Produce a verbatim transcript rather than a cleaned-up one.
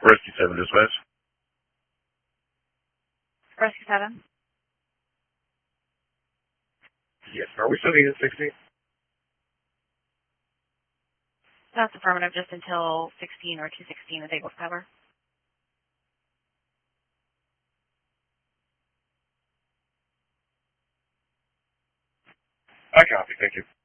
Rescue seven dispatch. Rescue seven. Yes, are we still needing sixteen? That's affirmative, just until sixteen or two sixteen is able to cover. I copy, thank you.